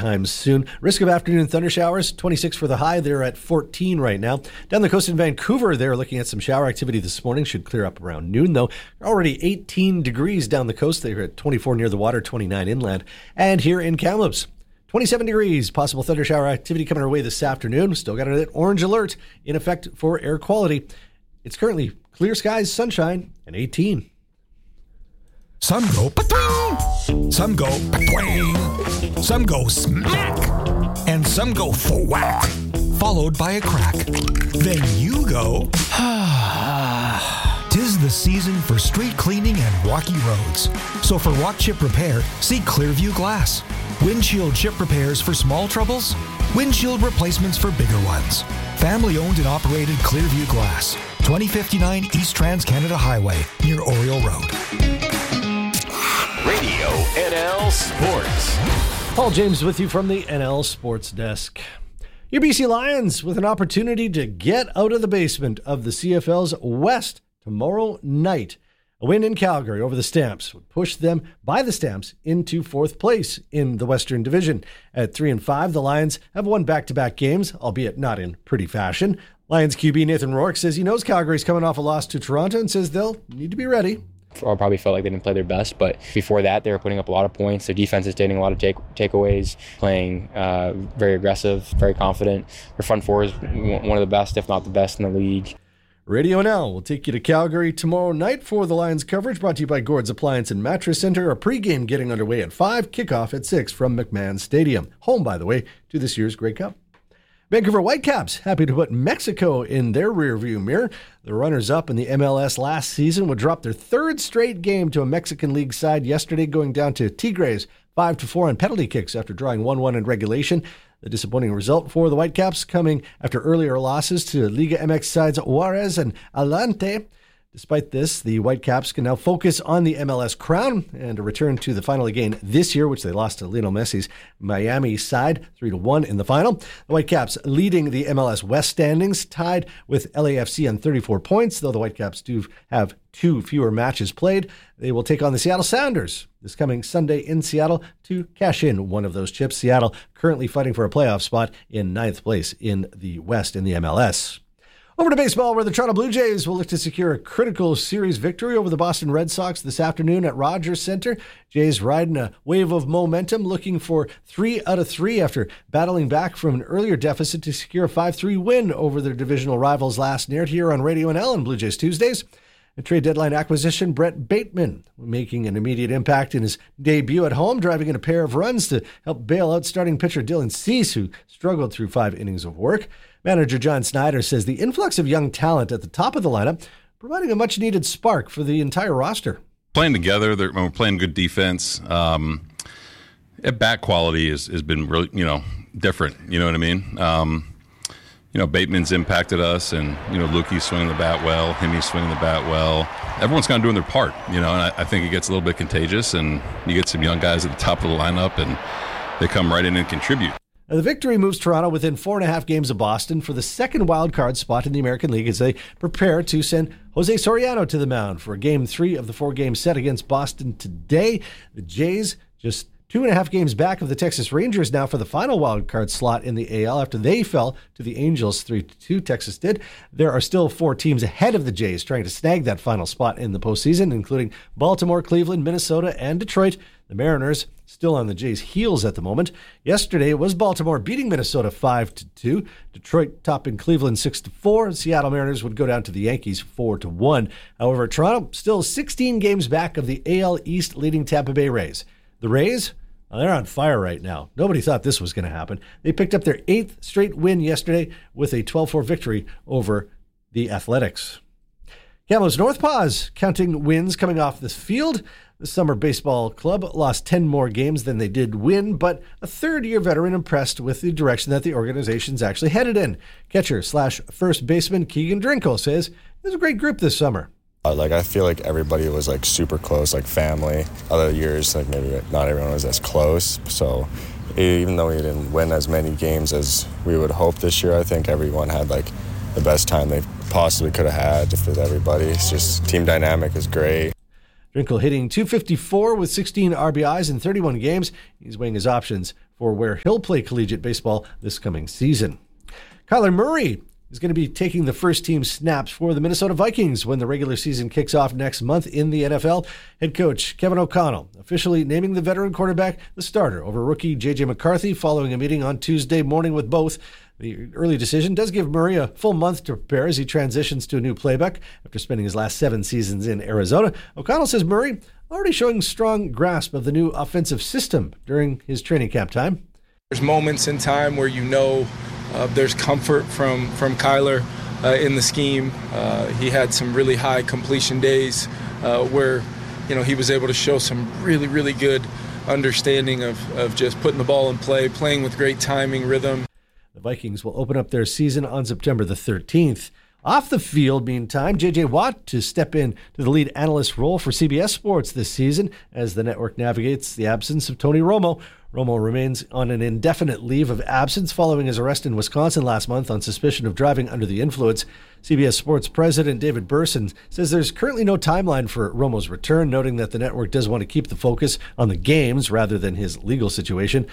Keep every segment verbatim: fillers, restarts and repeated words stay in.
anytime soon. Risk of afternoon thunder showers, twenty-six for the high. They're at fourteen right now. Down the coast in Vancouver, they're looking at some shower activity this morning. Should clear up around noon, though. Already eighteen degrees down the coast. They're at twenty-four near the water, twenty-nine inland. And here in Kamloops, twenty-seven degrees. Possible thunder shower activity coming our way this afternoon. Still got an orange alert in effect for air quality. It's currently clear skies, sunshine, and eighteen. Some go pa-twing, some go pa-twing, some go smack, and some go thwack, followed by a crack. Then you go, ah. Tis the season for street cleaning and rocky roads. So for walk chip repair, see Clearview Glass. Windshield chip repairs for small troubles, windshield replacements for bigger ones. Family owned and operated Clearview Glass, twenty fifty-nine East Trans-Canada Highway, near Oriole Road. Radio N L Sports. Paul James with you from the N L Sports Desk. Your B C Lions with an opportunity to get out of the basement of the C F L's West tomorrow night. A win in Calgary over the Stamps would push them by the Stamps into fourth place in the Western Division. At three and five, the Lions have won back-to-back games, albeit not in pretty fashion. Lions Q B Nathan Rourke says he knows Calgary's coming off a loss to Toronto and says they'll need to be ready. Or probably felt like they didn't play their best, but before that they were putting up a lot of points. Their defense is taking a lot of take takeaways, playing uh, very aggressive, very confident. Their front four is one of the best, if not the best, in the league. Radio N L will take you to Calgary tomorrow night for the Lions coverage, brought to you by Gord's Appliance and Mattress Center. A pregame getting underway at five, kickoff at six from McMahon Stadium. Home, by the way, to this year's Grey Cup. Vancouver Whitecaps happy to put Mexico in their rearview mirror. The runners-up in the M L S last season would drop their third straight game to a Mexican League side yesterday, going down to Tigres five to four on penalty kicks after drawing one one in regulation. The disappointing result for the Whitecaps coming after earlier losses to Liga M X sides Juarez and Atlante. Despite this, the Whitecaps can now focus on the M L S crown and a return to the final again this year, which they lost to Lionel Messi's Miami side, three to one in the final. The Whitecaps leading the M L S West standings, tied with L A F C on thirty-four points, though the Whitecaps do have two fewer matches played. They will take on the Seattle Sounders this coming Sunday in Seattle to cash in one of those chips. Seattle currently fighting for a playoff spot in ninth place in the West in the M L S. Over to baseball, where the Toronto Blue Jays will look to secure a critical series victory over the Boston Red Sox this afternoon at Rogers Center. Jays riding a wave of momentum, looking for three out of three after battling back from an earlier deficit to secure a five three win over their divisional rivals last night here on Radio N L on Blue Jays Tuesdays. A trade deadline acquisition, Brett Bateman, making an immediate impact in his debut at home, driving in a pair of runs to help bail out starting pitcher Dylan Cease, who struggled through five innings of work. Manager John Snyder says the influx of young talent at the top of the lineup providing a much-needed spark for the entire roster. Playing together, they're, we're playing good defense. Um, bat quality has, has been really, you know, different. You know what I mean? Um, you know, Bateman's impacted us, and, you know, Lukey's swinging the bat well, Hemi's swinging the bat well. Everyone's kind of doing their part, you know, and I, I think it gets a little bit contagious, and you get some young guys at the top of the lineup, and they come right in and contribute. Now, the victory moves Toronto within four and a half games of Boston for the second wild card spot in the American League as they prepare to send Jose Soriano to the mound for game three of the four-game set against Boston today. The Jays just two and a half games back of the Texas Rangers now for the final wild card slot in the A L after they fell to the Angels three to two. Texas did. There are still four teams ahead of the Jays trying to snag that final spot in the postseason, including Baltimore, Cleveland, Minnesota, and Detroit. The Mariners still on the Jays' heels at the moment. Yesterday it was Baltimore beating Minnesota five to two. Detroit topping Cleveland six to four. Seattle Mariners would go down to the Yankees four to one. However, Toronto still sixteen games back of the A L East leading Tampa Bay Rays. The Rays, well, they're on fire right now. Nobody thought this was going to happen. They picked up their eighth straight win yesterday with a twelve four victory over the Athletics. Kamloops North Paws counting wins coming off this field. The Summer Baseball Club lost ten more games than they did win, but a third-year veteran impressed with the direction that the organization's actually headed in. Catcher slash first baseman Keegan Drinkle says it was a great group this summer. Uh, like I feel like everybody was like super close, like family. Other years, like maybe not everyone was as close. So even though we didn't win as many games as we would hope this year, I think everyone had like the best time they possibly could have had with everybody. It's just team dynamic is great. Drinkle hitting two fifty-four with sixteen R B Is in thirty-one games. He's weighing his options for where he'll play collegiate baseball this coming season. Kyler Murray is going to be taking the first team snaps for the Minnesota Vikings when the regular season kicks off next month in the N F L. Head coach Kevin O'Connell officially naming the veteran quarterback the starter over rookie J J McCarthy following a meeting on Tuesday morning with both. The early decision does give Murray a full month to prepare as he transitions to a new playbook after spending his last seven seasons in Arizona. O'Connell says Murray already showing strong grasp of the new offensive system during his training camp time. There's moments in time where you know uh, there's comfort from, from Kyler uh, in the scheme. Uh, he had some really high completion days uh, where, you know, he was able to show some really, really good understanding of, of just putting the ball in play, playing with great timing, rhythm. The Vikings will open up their season on September the thirteenth. Off the field, meantime, J J Watt to step in to the lead analyst role for C B S Sports this season as the network navigates the absence of Tony Romo. Romo remains on an indefinite leave of absence following his arrest in Wisconsin last month on suspicion of driving under the influence. C B S Sports president David Burson says there's currently no timeline for Romo's return, noting that the network does want to keep the focus on the games rather than his legal situation.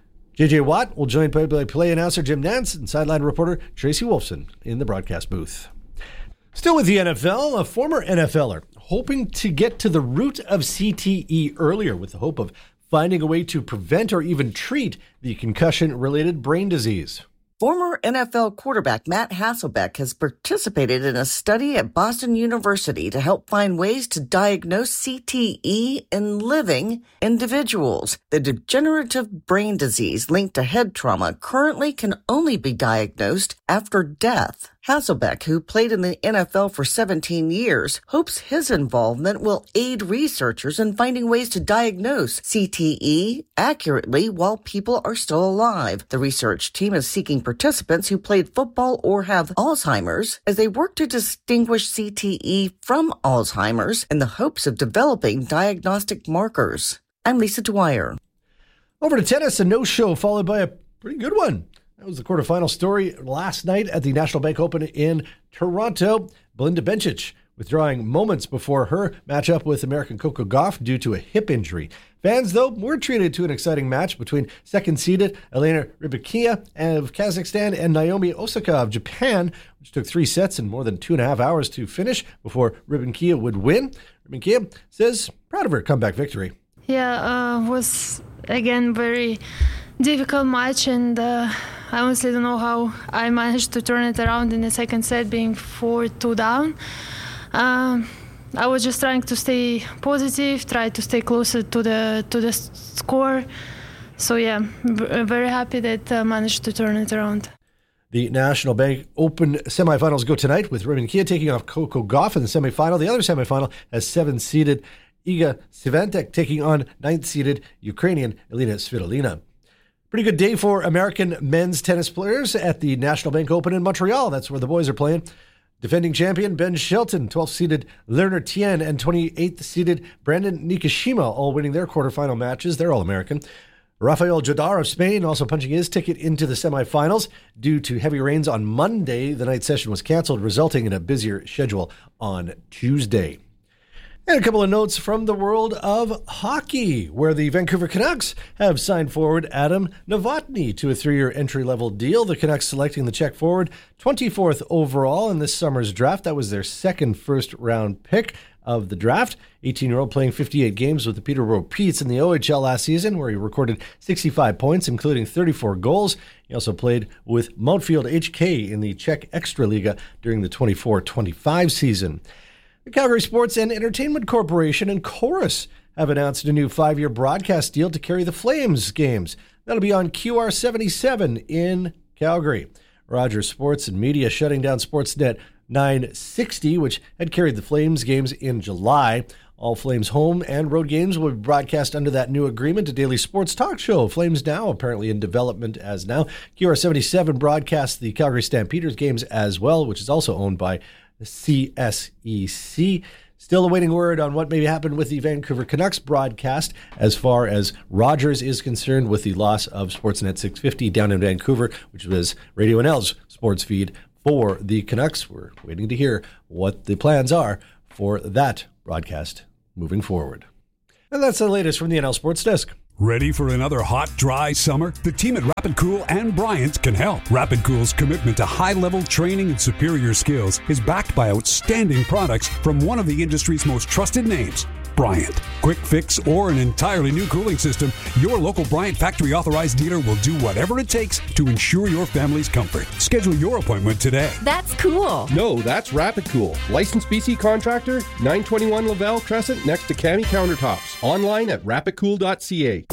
J J Watt will join play-by-play announcer Jim Nantz and sideline reporter Tracy Wolfson in the broadcast booth. Still with the N F L, a former N F L er hoping to get to the root of C T E earlier with the hope of finding a way to prevent or even treat the concussion-related brain disease. Former N F L quarterback Matt Hasselbeck has participated in a study at Boston University to help find ways to diagnose C T E in living individuals. The degenerative brain disease linked to head trauma currently can only be diagnosed after death. Hasselbeck, who played in the N F L for seventeen years, hopes his involvement will aid researchers in finding ways to diagnose C T E accurately while people are still alive. The research team is seeking participants who played football or have Alzheimer's as they work to distinguish C T E from Alzheimer's in the hopes of developing diagnostic markers. I'm Lisa Dwyer. Over to tennis, a no-show followed by a pretty good one. That was the quarterfinal story last night at the National Bank Open in Toronto. Belinda Bencic withdrawing moments before her matchup with American Coco Gauff due to a hip injury. Fans, though, were treated to an exciting match between second-seeded Elena Rybakina of Kazakhstan and Naomi Osaka of Japan, which took three sets and more than two and a half hours to finish before Rybakina would win. Rybakina says proud of her comeback victory. Yeah, uh, was, again, very difficult match, and uh, I honestly don't know how I managed to turn it around in the second set, being four two down. Um, I was just trying to stay positive, try to stay closer to the to the score. So yeah, v- very happy that I managed to turn it around. The National Bank Open semifinals go tonight with Rybakina taking off Coco Gauff in the semifinal. The other semifinal has seven-seeded Iga Swiatek taking on ninth-seeded Ukrainian Elina Svitolina. Pretty good day for American men's tennis players at the National Bank Open in Montreal. That's where the boys are playing. Defending champion Ben Shelton, twelfth-seeded Lerner Tien, and twenty-eighth-seeded Brandon Nikishima all winning their quarterfinal matches. They're all American. Rafael Jodar of Spain also punching his ticket into the semifinals. Due to heavy rains on Monday, the night session was canceled, resulting in a busier schedule on Tuesday. And a couple of notes from the world of hockey, where the Vancouver Canucks have signed forward Adam Novotny to a three-year entry-level deal. The Canucks selecting the Czech forward twenty-fourth overall in this summer's draft. That was their second first-round pick of the draft. eighteen-year-old playing fifty-eight games with the Peterborough Petes in the O H L last season, where he recorded sixty-five points, including thirty-four goals. He also played with Mountfield H K in the Czech Extraliga during the twenty-four twenty-five season. The Calgary Sports and Entertainment Corporation and Chorus have announced a new five-year broadcast deal to carry the Flames games. That'll be on Q R seventy-seven in Calgary. Rogers Sports and Media shutting down Sportsnet nine sixty, which had carried the Flames games in July. All Flames home and road games will be broadcast under that new agreement. A daily sports talk show, Flames Now, apparently in development as now. Q R seventy-seven broadcasts the Calgary Stampeders games as well, which is also owned by C S E C. Still awaiting word on what may happen with the Vancouver Canucks broadcast as far as Rogers is concerned with the loss of Sportsnet six fifty down in Vancouver, which was Radio N L's sports feed for the Canucks. We're waiting to hear what the plans are for that broadcast moving forward. And that's the latest from the N L Sports Desk. Ready for another hot, dry summer? The team at Rapid Cool and Bryant can help. Rapid Cool's commitment to high-level training and superior skills is backed by outstanding products from one of the industry's most trusted names, Bryant. Quick fix or an entirely new cooling system, your local Bryant factory authorized dealer will do whatever it takes to ensure your family's comfort. Schedule your appointment today. That's cool. No, that's Rapid Cool. Licensed B C contractor, nine twenty-one Lavelle Crescent next to Cami Countertops. Online at rapid cool dot c a.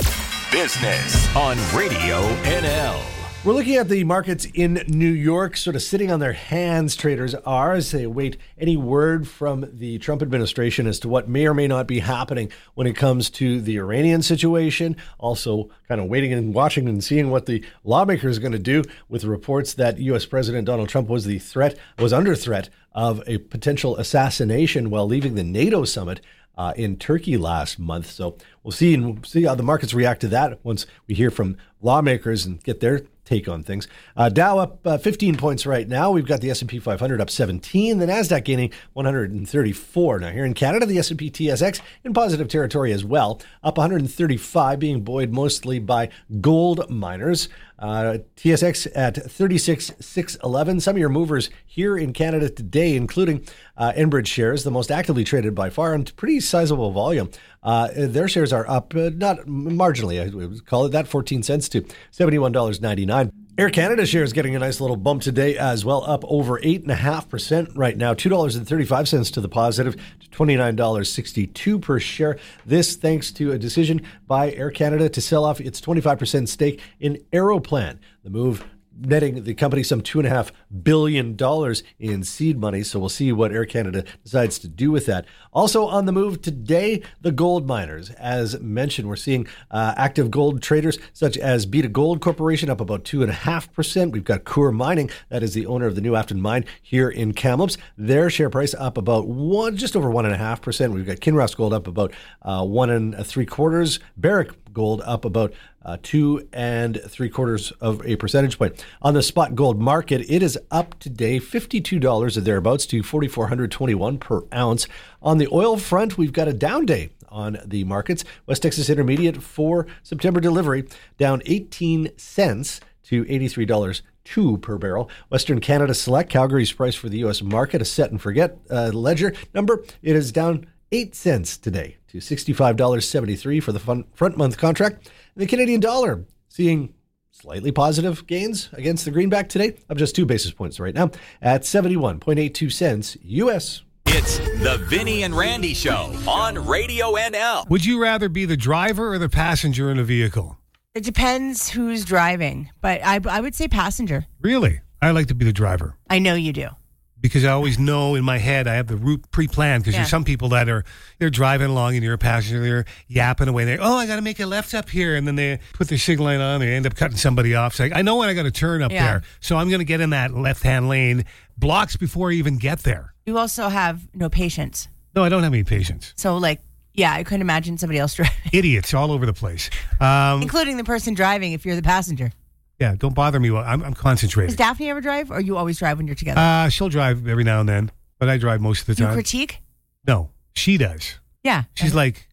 Business on Radio N L. We're looking at the markets in New York, sort of sitting on their hands, traders are, as they await any word from the Trump administration as to what may or may not be happening when it comes to the Iranian situation. Also, kind of waiting and watching and seeing what the lawmakers are going to do with reports that U S President Donald Trump was the threat, was under threat of a potential assassination while leaving the NATO summit Uh, in Turkey last month. So we'll see and we'll see how the markets react to that once we hear from lawmakers and get their take on things. Uh, Dow up uh, fifteen points right now. We've got the S and P five hundred up seventeen, the NASDAQ gaining one hundred thirty-four. Now here in Canada, the S and P T S X in positive territory as well, up one hundred thirty-five, being buoyed mostly by gold miners. Uh, T S X at thirty-six thousand six hundred eleven. Some of your movers here in Canada today, including uh, Enbridge shares, the most actively traded by far and pretty sizable volume. Uh, their shares are up, uh, not marginally, I would call it that, fourteen cents to seventy-one dollars and ninety-nine cents. Air Canada shares getting a nice little bump today as well, up over eight point five percent right now, two dollars and thirty-five cents to the positive, to twenty-nine dollars and sixty-two cents per share. This thanks to a decision by Air Canada to sell off its twenty-five percent stake in Aeroplan. The move netting the company some two point five billion dollars in seed money. So we'll see what Air Canada decides to do with that. Also on the move today, the gold miners. As mentioned, we're seeing uh, active gold traders such as Beta Gold Corporation up about two point five percent. We've got Coeur Mining, that is the owner of the New Afton mine here in Kamloops. Their share price up about one, just over one point five percent. We've got Kinross Gold up about uh, one and three quarters. Barrick Gold up about uh, two and three quarters of a percentage point. On the spot gold market, it is up today fifty-two dollars or thereabouts to four thousand four hundred twenty-one dollars per ounce. On the oil front, we've got a down day on the markets. West Texas Intermediate for September delivery down eighteen cents to eighty-three dollars and two cents per barrel. Western Canada Select, Calgary's price for the U S market, a set and forget uh, ledger number. It is down eight cents today to sixty-five dollars and seventy-three cents for the fun, front month contract. And the Canadian dollar seeing slightly positive gains against the greenback today, up just two basis points right now at seventy-one point eight two cents U S. It's the Vinny and Randy Show on Radio N L. Would you rather be the driver or the passenger in a vehicle? It depends who's driving, but I, I would say passenger. Really? I like to be the driver. I know you do. Because I always know in my head, I have the route pre-planned. Because Yeah. there's some people that are, they're driving along and you're a passenger, they're yapping away. They're, oh, I got to make a left up here. And then they put their signal light on, they end up cutting somebody off. It's like, I know when I got to turn up Yeah. there. So I'm going to get in that left-hand lane blocks before I even get there. You also have no patience. No, I don't have any patience. So, like, yeah, I couldn't imagine somebody else driving, Idiots all over the place. Um, including the person driving if you're the passenger. yeah, don't bother me. while I'm, I'm concentrating. Does Daphne ever drive, or you always drive when you're together? Uh, she'll drive every now and then, but I drive most of the you time. critique? No, she does. Yeah. She's like,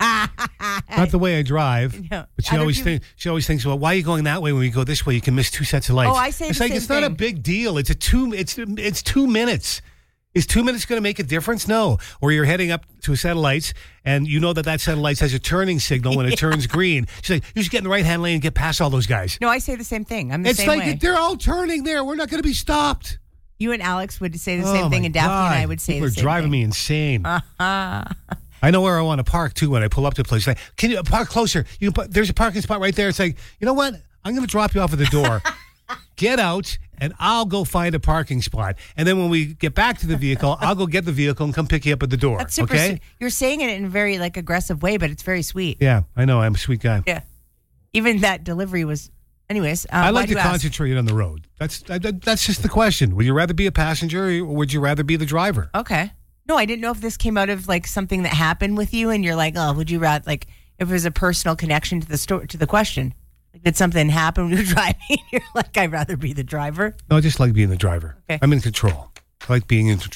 not the way I drive, No. but she Other always people- thinks she always thinks, well, why are you going that way when we go this way? You can miss two sets of lights. Oh, I say it's the like same it's not a thing. big deal. It's a two. It's it's two minutes. Is two minutes going to make a difference? No. Or you're heading up to a set of lights, and you know that that set of lights has a turning signal when it turns green. She's like, you should get in the right-hand lane and get past all those guys. No, I say the same thing. I'm the It's same like way. they're all turning there. We're not going to be stopped. You and Alex would say the Oh, same thing, my and Daphne God. and I would say People the are same driving thing. me insane. Uh-huh. I know where I want to park too when I pull up to a place. Like, can you park closer? You can put, there's a parking spot right there. It's like, you know what? I'm going to drop you off at the door. Get out, and I'll go find a parking spot. And then when we get back to the vehicle, I'll go get the vehicle and come pick you up at the door. That's super okay? sweet. You're saying it in a very like aggressive way, but it's very sweet. Yeah, I know. I'm a sweet guy. Yeah. Even that delivery was. Anyways, um, I like why'd to you ask? concentrate on the road. That's that, that's just the question. Would you rather be a passenger or would you rather be the driver? Okay. No, I didn't know if this came out of like something that happened with you, and you're like, oh, would you rather like if it was a personal connection to the sto- to the question? Like, did something happen when you were driving? You're like, I'd rather be the driver. No, I just like being the driver. Okay. I'm in control. I like being in control.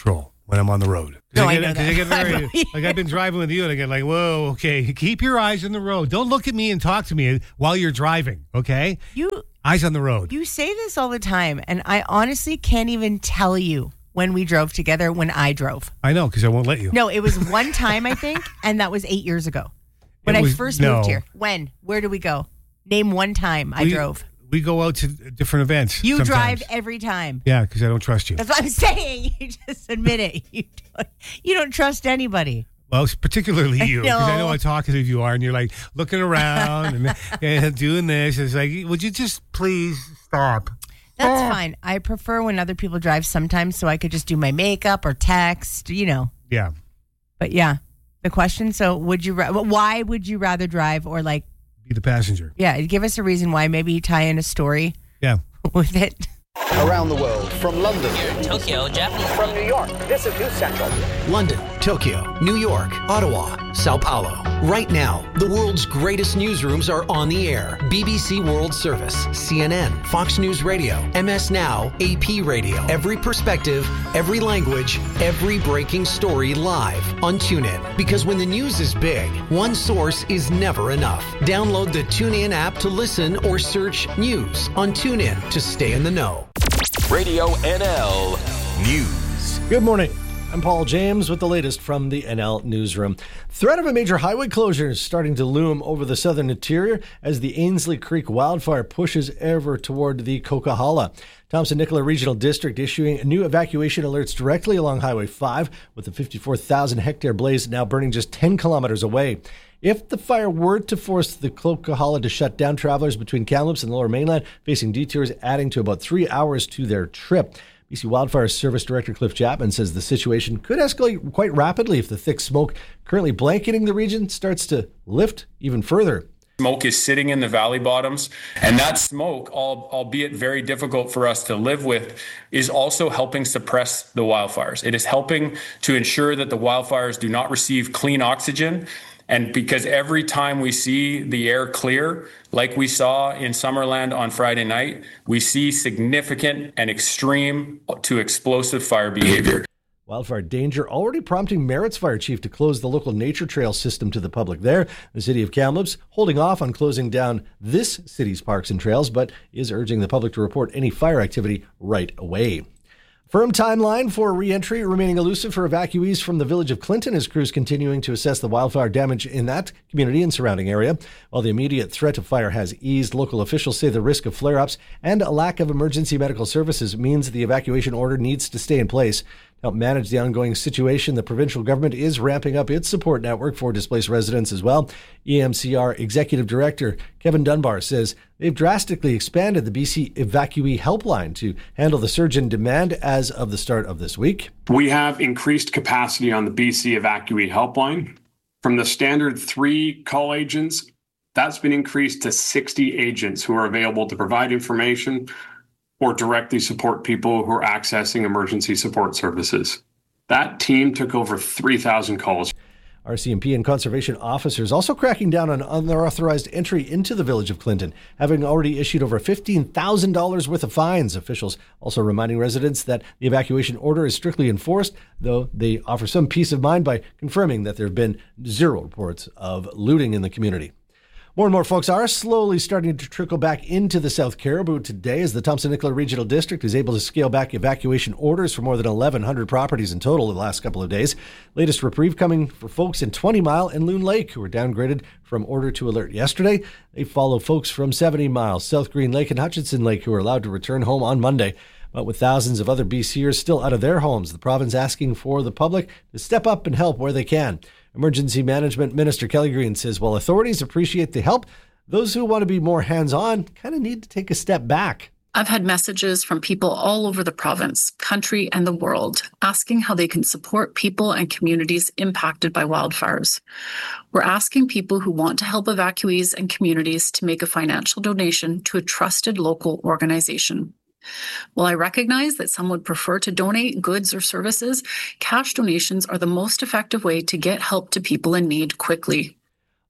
when I'm on the road. No, I, I get, know 'cause that. I get very, like I've been driving with you, and I get like, whoa, okay, keep your eyes on the road. Don't look at me and talk to me while you're driving, okay? You eyes on the road. You say this all the time, and I honestly can't even tell you when we drove together, when I drove. I know, because I won't let you. No, it was one time, I think, and that was eight years ago. When It was- I first no. moved here. When? Where did we go? Name one time I We- drove. We go out to different events. You sometimes. drive every time. Yeah, because I don't trust you. That's what I'm saying. You just admit it. You don't, you don't trust anybody. Well, it's particularly you, because I know No. how talkative you are, and you're like looking around and, and doing this. It's like, would you just please stop? That's fine. I prefer when other people drive sometimes so I could just do my makeup or text, you know. Yeah. But yeah, the question, so would you, ra- why would you rather drive or like, Be the passenger. yeah, give us a reason why. Maybe you tie in a story Yeah. with it. Around the world, from London, Tokyo, Japan. from New York, this is News Central. London, Tokyo, New York, Ottawa, Sao Paulo. Right now, the world's greatest newsrooms are on the air. B B C World Service, C N N, Fox News Radio, M S Now, A P Radio. Every perspective, every language, every breaking story live on TuneIn. Because when the news is big, one source is never enough. Download the TuneIn app to listen or search news on TuneIn to stay in the know. Radio N L News. Good morning. I'm Paul James with the latest from the N L Newsroom. Threat of a major highway closure is starting to loom over the southern interior as the Ainslie Creek wildfire pushes ever toward the Coquihalla. Thompson-Nicola Regional District issuing new evacuation alerts directly along Highway five, with the fifty-four thousand hectare blaze now burning just ten kilometers away. If the fire were to force the Coquihalla to shut down, travelers between Kamloops and Lower Mainland facing detours adding to about three hours to their trip. B C Wildfire Service Director Cliff Chapman says the situation could escalate quite rapidly if the thick smoke currently blanketing the region starts to lift even further. Smoke is sitting in the valley bottoms, and that smoke, al- albeit very difficult for us to live with, is also helping suppress the wildfires. It is helping to ensure that the wildfires do not receive clean oxygen. And because every time we see the air clear, like we saw in Summerland on Friday night, we see significant and extreme to explosive fire behavior. Wildfire danger already prompting Merritt's Fire Chief to close the local nature trail system to the public there. The city of Kamloops holding off on closing down this city's parks and trails, but is urging the public to report any fire activity right away. Firm timeline for re-entry remaining elusive for evacuees from the village of Clinton as crews continuing to assess the wildfire damage in that community and surrounding area. While the immediate threat of fire has eased, local officials say the risk of flare-ups and a lack of emergency medical services means the evacuation order needs to stay in place. To help manage the ongoing situation, the provincial government is ramping up its support network for displaced residents as well. E M C R Executive Director Kevin Dunbar says they've drastically expanded the B C Evacuee Helpline to handle the surge in demand as of the start of this week. We have increased capacity on the B C Evacuee Helpline. From the standard three call agents, that's been increased to sixty agents who are available to provide information or directly support people who are accessing emergency support services. That team took over three thousand calls. R C M P and conservation officers also cracking down on unauthorized entry into the village of Clinton, having already issued over fifteen thousand dollars worth of fines. Officials also reminding residents that the evacuation order is strictly enforced, though they offer some peace of mind by confirming that there have been zero reports of looting in the community. More and more folks are slowly starting to trickle back into the South Caribou today as the Thompson-Nicola Regional District is able to scale back evacuation orders for more than eleven hundred properties in total the last couple of days. Latest reprieve coming for folks in twenty mile and Loon Lake who were downgraded from order to alert yesterday. They follow folks from seventy mile, South Green Lake and Hutchinson Lake who are allowed to return home on Monday. But with thousands of other BCers still out of their homes, the province asking for the public to step up and help where they can. Emergency Management Minister Kelly Green says while authorities appreciate the help, those who want to be more hands-on kind of need to take a step back. I've had messages from people all over the province, country, and the world asking how they can support people and communities impacted by wildfires. We're asking people who want to help evacuees and communities to make a financial donation to a trusted local organization. While I recognize that some would prefer to donate goods or services, cash donations are the most effective way to get help to people in need quickly.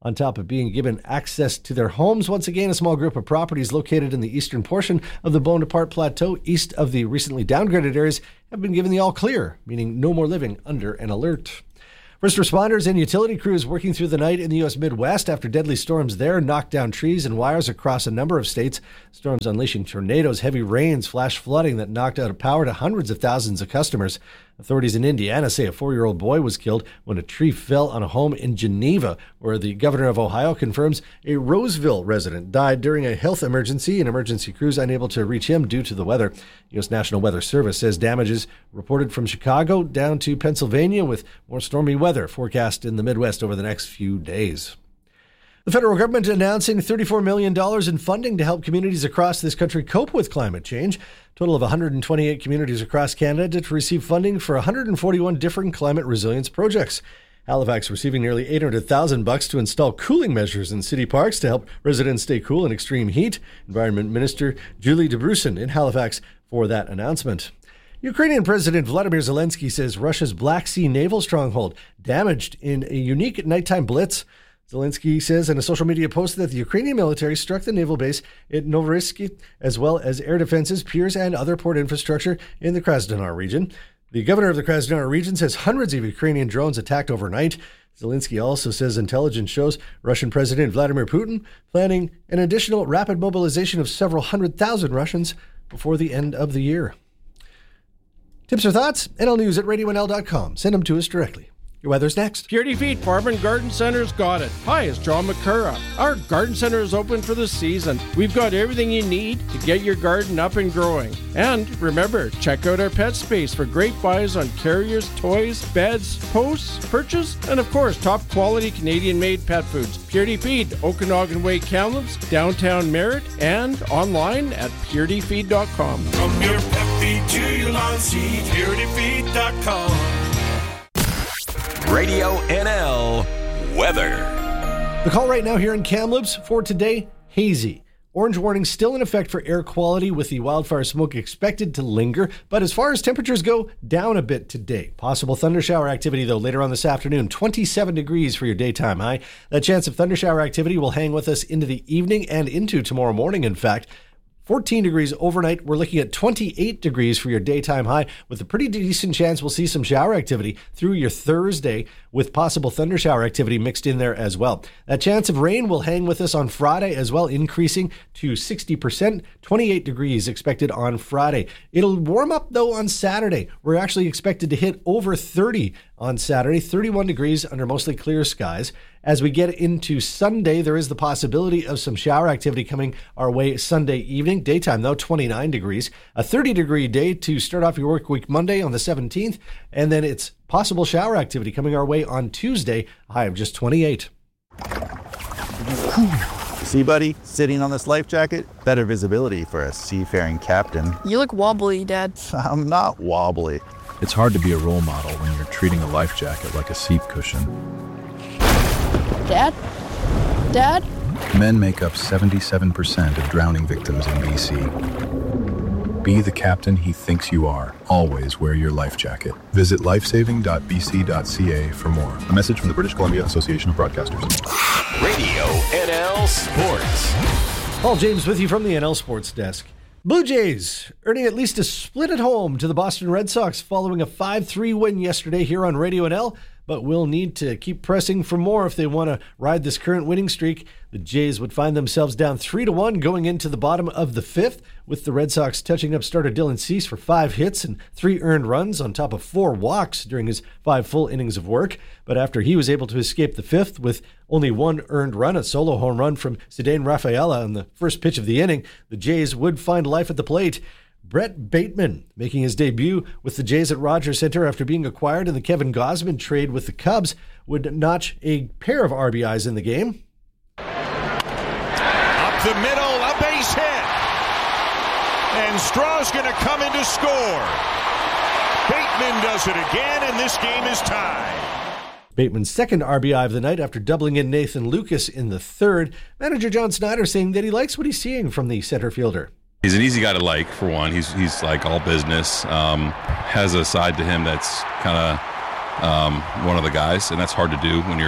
On top of being given access to their homes, once again, a small group of properties located in the eastern portion of the Bonaparte Plateau, east of the recently downgraded areas, have been given the all clear, meaning no more living under an alert. First responders and utility crews working through the night in the U S Midwest after deadly storms there knocked down trees and wires across a number of states. Storms unleashing tornadoes, heavy rains, flash flooding that knocked out power to hundreds of thousands of customers. Authorities in Indiana say a four-year-old boy was killed when a tree fell on a home in Geneva, where the governor of Ohio confirms a Roseville resident died during a health emergency, and emergency crews unable to reach him due to the weather. U S National Weather Service says damages reported from Chicago down to Pennsylvania, with more stormy weather forecast in the Midwest over the next few days. The federal government announcing thirty-four million dollars in funding to help communities across this country cope with climate change. A total of one hundred twenty-eight communities across Canada to receive funding for one hundred forty-one different climate resilience projects. Halifax receiving nearly eight hundred thousand bucks to install cooling measures in city parks to help residents stay cool in extreme heat. Environment Minister Julie DeBrusen in Halifax for that announcement. Ukrainian President Vladimir Zelensky says Russia's Black Sea naval stronghold damaged in a unique nighttime blitz. Zelensky says in a social media post that the Ukrainian military struck the naval base at Novorossiysk, as well as air defenses, piers, and other port infrastructure in the Krasnodar region. The governor of the Krasnodar region says hundreds of Ukrainian drones attacked overnight. Zelensky also says intelligence shows Russian President Vladimir Putin planning an additional rapid mobilization of several hundred thousand Russians before the end of the year. Tips or thoughts? N L News at radio N L dot com. Send them to us directly. Your weather's next. Purity Feet Farm and Garden Center's got it. Hi, it's John McCurra. Our garden center is open for the season. We've got everything you need to get your garden up and growing. And remember, check out our pet space for great buys on carriers, toys, beds, posts, perches, and of course, top quality Canadian-made pet foods. Purity Feed, Okanagan Way, Kamloops, downtown Merritt, and online at purity feed dot com. From your pet feed to your lawn seed, purity feed dot com. Radio N L weather. The call right now here in Kamloops for today, hazy. Orange warning still in effect for air quality, with the wildfire smoke expected to linger. But as far as temperatures go, down a bit today. Possible thundershower activity, though, later on this afternoon. twenty-seven degrees for your daytime high. That chance of thundershower activity will hang with us into the evening and into tomorrow morning, in fact. fourteen degrees overnight. We're looking at twenty-eight degrees for your daytime high, with a pretty decent chance we'll see some shower activity through your Thursday, with possible thundershower activity mixed in there as well. That chance of rain will hang with us on Friday as well, increasing to sixty percent. twenty-eight degrees expected on Friday. It'll warm up, though, on Saturday. We're actually expected to hit over thirty on Saturday, thirty-one degrees under mostly clear skies. As we get into Sunday, there is the possibility of some shower activity coming our way Sunday evening. Daytime, though, twenty-nine degrees. A thirty-degree day to start off your work week Monday on the seventeenth. And then it's possible shower activity coming our way on Tuesday, a high of just twenty-eight. See, buddy, sitting on this life jacket, better visibility for a seafaring captain. You look wobbly, Dad. I'm not wobbly. It's hard to be a role model when you're treating a life jacket like a seat cushion. Dad? Dad? Men make up seventy-seven percent of drowning victims in B C. Be the captain he thinks you are. Always wear your life jacket. Visit lifesaving dot b c dot c a for more. A message from the British Columbia Association of Broadcasters. Radio N L Sports. Paul James with you from the N L Sports Desk. Blue Jays earning at least a split at home to the Boston Red Sox following a five three win yesterday here on Radio N L, but will need to keep pressing for more if they want to ride this current winning streak. The Jays would find themselves down three to one going into the bottom of the fifth, with the Red Sox touching up starter Dylan Cease for five hits and three earned runs on top of four walks during his five full innings of work. But after he was able to escape the fifth with only one earned run, a solo home run from Ceddanne Rafaela on the first pitch of the inning, the Jays would find life at the plate. Brett Bateman making his debut with the Jays at Rogers Center after being acquired in the Kevin Gausman trade with the Cubs would notch a pair of R B Is in the game. Up the middle, a base hit. And Straw's going to come in to score. Bateman does it again, and this game is tied. Bateman's second R B I of the night after doubling in Nathan Lucas in the third. Manager John Snyder saying that he likes what he's seeing from the center fielder. He's an easy guy to like, for one. He's he's like all business. Um, has a side to him that's kind of um, one of the guys, and that's hard to do when you're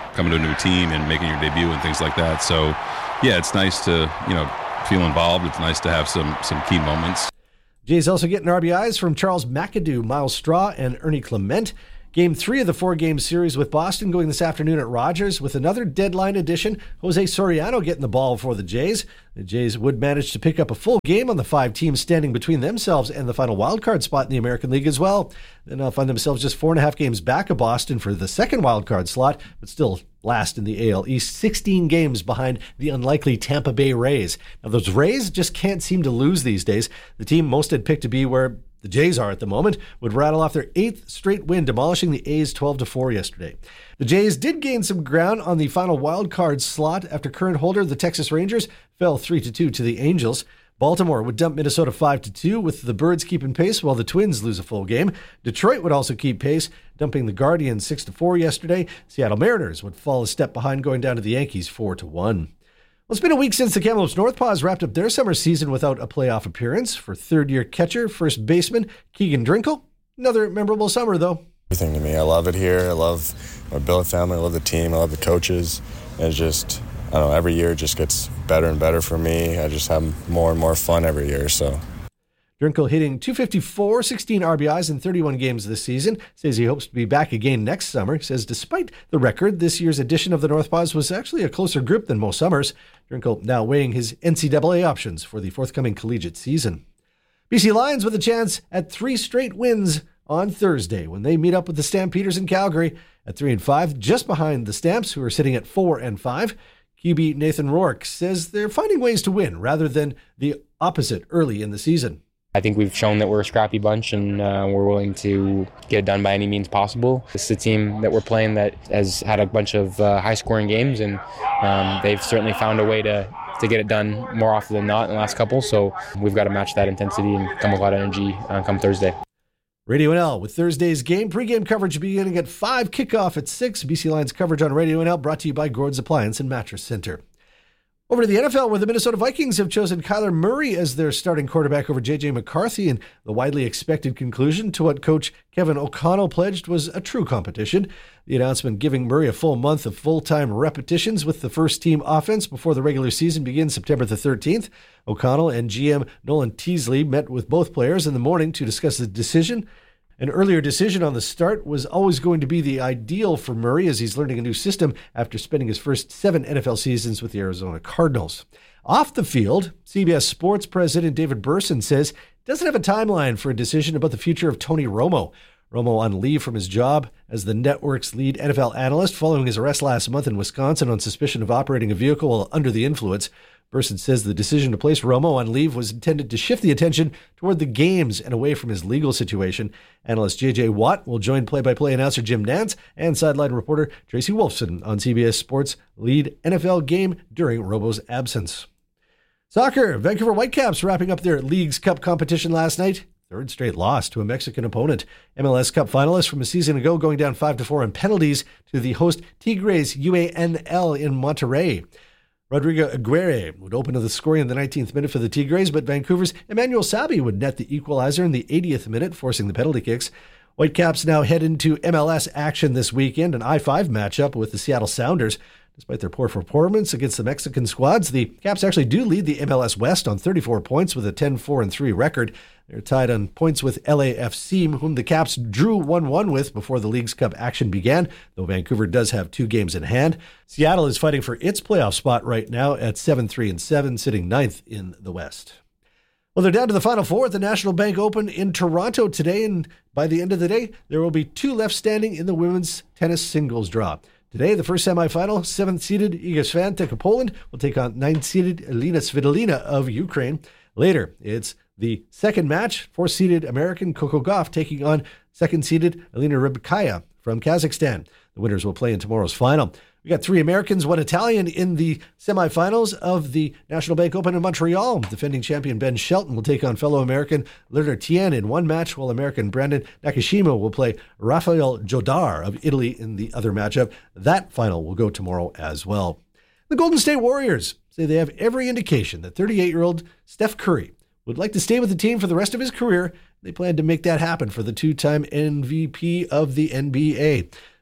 coming to a new team and making your debut and things like that. So, yeah, it's nice to, you know, feel involved. It's nice to have some some key moments. Jays also getting R B Is from Charles McAdoo, Miles Straw, and Ernie Clement. Game three of the four-game series with Boston going this afternoon at Rogers with another deadline edition. Jose Soriano getting the ball for the Jays. The Jays would manage to pick up a full game on the five teams standing between themselves and the final wildcard spot in the American League as well. Then they'll find themselves just four and a half games back of Boston for the second wildcard slot, but still last in the A L East, sixteen games behind the unlikely Tampa Bay Rays. Now, those Rays just can't seem to lose these days. The team most had picked to be where the Jays are at the moment would rattle off their eighth straight win, demolishing the A's twelve to four yesterday. The Jays did gain some ground on the final wild card slot after current holder, the Texas Rangers, fell three to two to the Angels. Baltimore would dump Minnesota five to two, with the Birds keeping pace while the Twins lose a full game. Detroit would also keep pace, dumping the Guardians six to four yesterday. Seattle Mariners would fall a step behind, going down to the Yankees four to one. Well, it's been a week since the Kamloops Northpaws wrapped up their summer season without a playoff appearance. For third-year catcher, first baseman Keegan Drinkle, another memorable summer, though. Everything to me. I love it here. I love my billet family. I love the team. I love the coaches. And it's just, I don't know, every year it just gets better and better for me. I just have more and more fun every year, so... Drinkle hitting two fifty-four, sixteen R B Is in thirty-one games this season. Says he hopes to be back again next summer. He says despite the record, this year's edition of the Northpaws was actually a closer group than most summers. Drinkle now weighing his N C double A options for the forthcoming collegiate season. B C Lions with a chance at three straight wins on Thursday when they meet up with the Stampeders in Calgary at three and five, just behind the Stamps, who are sitting at four and five. Q B Nathan Rourke says they're finding ways to win rather than the opposite early in the season. I think we've shown that we're a scrappy bunch and uh, we're willing to get it done by any means possible. This is a team that we're playing that has had a bunch of uh, high-scoring games, and um, they've certainly found a way to, to get it done more often than not in the last couple. So we've got to match that intensity and come with a lot of energy uh, come Thursday. Radio N L with Thursday's game. Pre-game coverage beginning at five, kickoff at six. B C Lions coverage on Radio N L brought to you by Gord's Appliance and Mattress Center. Over to the N F L, where the Minnesota Vikings have chosen Kyler Murray as their starting quarterback over J J McCarthy, and the widely expected conclusion to what coach Kevin O'Connell pledged was a true competition. The announcement giving Murray a full month of full-time repetitions with the first-team offense before the regular season begins September the thirteenth. O'Connell and G M Nolan Teasley met with both players in the morning to discuss the decision. An earlier decision on the start was always going to be the ideal for Murray, as he's learning a new system after spending his first seven N F L seasons with the Arizona Cardinals. Off the field, C B S Sports president David Burson says he doesn't have a timeline for a decision about the future of Tony Romo. Romo on leave from his job as the network's lead N F L analyst following his arrest last month in Wisconsin on suspicion of operating a vehicle while under the influence. Burson says the decision to place Romo on leave was intended to shift the attention toward the games and away from his legal situation. Analyst J J Watt will join play-by-play announcer Jim Nantz and sideline reporter Tracy Wolfson on C B S Sports' lead N F L game during Romo's absence. Soccer, Vancouver Whitecaps wrapping up their Leagues Cup competition last night. Third straight loss to a Mexican opponent. M L S Cup finalists from a season ago going down five to four in penalties to the host Tigres U A N L in Monterrey. Rodrigo Aguirre would open to the scoring in the nineteenth minute for the Tigres, but Vancouver's Emmanuel Sabi would net the equalizer in the eightieth minute, forcing the penalty kicks. Whitecaps now head into M L S action this weekend, an I five matchup with the Seattle Sounders. Despite their poor performance against the Mexican squads, the Caps actually do lead the M L S West on thirty-four points with a ten four and three record. They're tied on points with L A F C, whom the Caps drew one one with before the Leagues Cup action began, though Vancouver does have two games in hand. Seattle is fighting for its playoff spot right now at seven three and seven, sitting ninth in the West. Well, they're down to the Final Four at the National Bank Open in Toronto today, and by the end of the day, there will be two left standing in the women's tennis singles draw. Today, the first semifinal, seventh-seeded Iga Swiatek of Poland will take on ninth-seeded Elina Svitolina of Ukraine. Later, it's the second match, fourth-seeded American Coco Gauff taking on second-seeded Elena Rybakina from Kazakhstan. The winners will play in tomorrow's final. We got three Americans, one Italian in the semifinals of the National Bank Open in Montreal. Defending champion Ben Shelton will take on fellow American Leonard Tien in one match, while American Brandon Nakashima will play Rafael Jodar of Italy in the other matchup. That final will go tomorrow as well. The Golden State Warriors say they have every indication that thirty-eight-year-old Steph Curry would like to stay with the team for the rest of his career. They plan to make that happen for the two-time M V P of the N B A.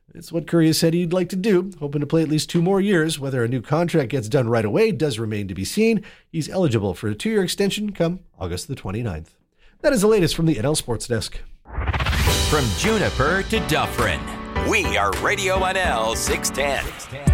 It's what Curry has said he'd like to do, hoping to play at least two more years. Whether a new contract gets done right away does remain to be seen. He's eligible for a two-year extension come August the twenty-ninth. That is the latest from the N L Sports Desk. From Juniper to Dufferin, we are Radio N L six ten.